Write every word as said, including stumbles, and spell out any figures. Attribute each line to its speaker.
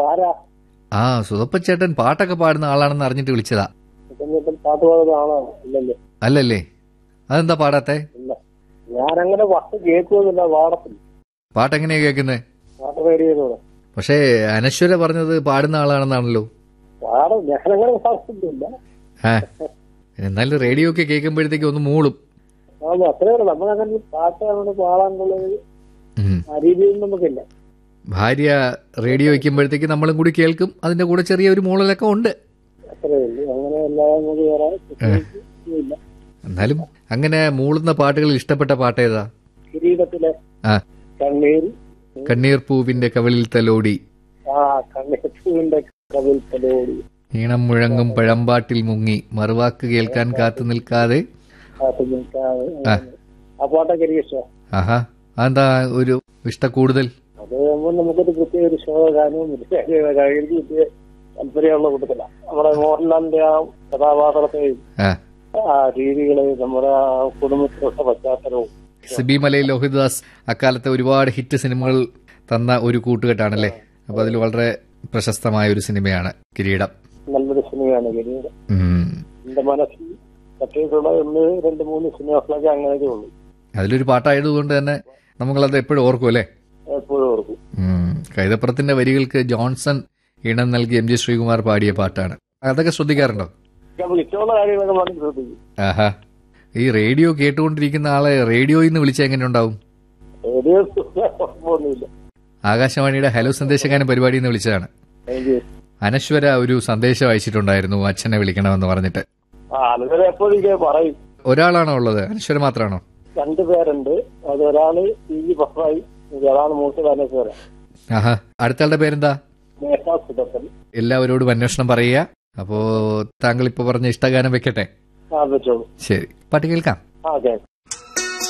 Speaker 1: ആരാ?
Speaker 2: ആ സുതപ്പച്ചേട്ടൻ പാട്ടൊക്കെ പാടുന്ന ആളാണെന്ന് അറിഞ്ഞിട്ട് വിളിച്ചതാ.
Speaker 1: പാട്ട് പാടുന്ന ആളാണ്. ഇല്ലല്ലേ?
Speaker 2: അല്ലല്ലേ? അതെന്താ പാടാത്തെ?
Speaker 1: ഇല്ല, ഞാനങ്ങനെ പാട്ട് കേൾക്കുന്നില്ല, പാടത്തില്ല.
Speaker 2: പാട്ടെങ്ങനെയാ കേൾക്കുന്നത്?
Speaker 1: പാട്ട് റേഡിയോയിലൂടെ.
Speaker 2: പക്ഷേ അനശ്വര പറഞ്ഞത് പാടുന്ന ആളാണെന്നാണല്ലോ.
Speaker 1: പാടും, ഞാനങ്ങനെ പാടുന്നില്ല.
Speaker 2: ആ എന്നാലും റേഡിയോ ഒക്കെ കേൾക്കുമ്പോഴത്തേക്ക് ഒന്ന് മൂളും.
Speaker 1: ആ അത്രേ ഉള്ളൂ. നമ്മളങ്ങനെ പാട്ട് അങ്ങനെ പാടാനുള്ളത് ആ രീതിയിൽ നമുക്കില്ല.
Speaker 2: ഭാര്യ റേഡിയോ വയ്ക്കുമ്പോഴത്തേക്ക് നമ്മളും കൂടി കേൾക്കും, അതിന്റെ കൂടെ ചെറിയൊരു മൂളലൊക്കെ ഉണ്ട്.
Speaker 1: അത്രേ ഉള്ളൂ. അങ്ങനെ എല്ലാം കൂടി വരാൻ.
Speaker 2: എന്നാലും അങ്ങനെ മൂളുന്ന പാട്ടുകളിൽ ഇഷ്ടപ്പെട്ട പാട്ട് ഏതാ?
Speaker 1: കിരീടത്തിലെ
Speaker 2: ആ
Speaker 1: കണ്ണീർ
Speaker 2: കണ്ണീർ പൂവിന്റെ കവിളിൽ തലോടി,
Speaker 1: ആ കണ്ണീർ പൂവിന്റെ കവിളിൽ തലോടി,
Speaker 2: ഈണം മുഴങ്ങും പഴമ്പാട്ടിൽ മുങ്ങി, മറുവാക്ക് കേൾക്കാൻ കാത്തു നിൽക്കാതെ.
Speaker 1: ആ പാട്ടൊക്കെ എനിക്ക് ഇഷ്ടമാണ്.
Speaker 2: ആഹാ, അതെന്താ ഒരു ഇഷ്ട കൂടുതൽ?
Speaker 1: അത് നമുക്കൊരു പ്രത്യേക ഒരു ശോക ഗാനവും എനിക്ക് പ്രത്യേക താല്പര്യമുള്ള കൂട്ടത്തിലാണ്. നമ്മുടെ മോഹൻലാലിന്റെ ആ കഥാപാത്രത്തെയും ആ രീതികളെയും നമ്മുടെ ആ കുടുംബത്തിലുള്ള പശ്ചാത്തലവും.
Speaker 2: സിബി മലയിൽ ലോഹിതദാസ് അക്കാലത്തെ ഒരുപാട് ഹിറ്റ് സിനിമകൾ തന്ന ഒരു കൂട്ടുകെട്ടാണല്ലേ. അപ്പൊ അതിൽ വളരെ പ്രശസ്തമായ ഒരു സിനിമയാണ് കിരീടം.
Speaker 1: നല്ലൊരു സിനിമയാണ് കിരീടം. എന്റെ മനസ്സിൽ പറ്റിയിട്ടുള്ള ഒന്ന് രണ്ട് മൂന്ന് സിനിമകളൊക്കെ അങ്ങനെയൊക്കെ ഉള്ളൂ.
Speaker 2: അതിലൊരു പാട്ടായതുകൊണ്ട് തന്നെ നമ്മളത് എപ്പോഴും ഓർക്കും അല്ലേ?
Speaker 1: എപ്പോഴും ഓർക്കും.
Speaker 2: കൈതപ്പുറത്തിന്റെ വരികൾക്ക് ജോൺസൺ ഈണം നൽകി എം ജി ശ്രീകുമാർ പാടിയ പാട്ടാണ്. അതൊക്കെ ശ്രദ്ധിക്കാറുണ്ടോ?
Speaker 1: ഇഷ്ടമുള്ള കാര്യങ്ങളൊക്കെ പാടി ശ്രദ്ധിക്കും.
Speaker 2: ആഹാ, ഈ റേഡിയോ കേട്ടുകൊണ്ടിരിക്കുന്ന ആളെ റേഡിയോയിൽ നിന്ന് വിളിച്ചാൽ എങ്ങനെ ഉണ്ടാവും?
Speaker 1: റേഡിയോ കുഴപ്പമൊന്നുമില്ല.
Speaker 2: ആകാശവാണിയുടെ ഹലോ സന്ദേശഗാനം പരിപാടിയിൽ നിന്ന് വിളിച്ചതാണ്. അനശ്വര ഒരു സന്ദേശം അയച്ചിട്ടുണ്ടായിരുന്നു, അച്ഛനെ വിളിക്കണമെന്ന് പറഞ്ഞിട്ട്.
Speaker 1: പറയും.
Speaker 2: ഒരാളാണോ ഉള്ളത്? അനശ്വര മാത്രമാണോ?
Speaker 1: രണ്ടുപേരുണ്ട്. അത് ഒരാള് പി ജി പഫായി, ഒരാള് മൂത്തത് അനശ്വര.
Speaker 2: ആഹാ, അടുത്തയാളുടെ പേരെന്താ? എല്ലാവരോടും അന്വേഷണം പറയുക. അപ്പോ താങ്കൾ ഇപ്പൊ പറഞ്ഞ ഇഷ്ടഗാനം വെക്കട്ടെ?
Speaker 1: ആ വെച്ചോളൂ.
Speaker 2: ശരി, പാട്ട് കേൾക്കാം.
Speaker 1: ആ കേൾക്കാം.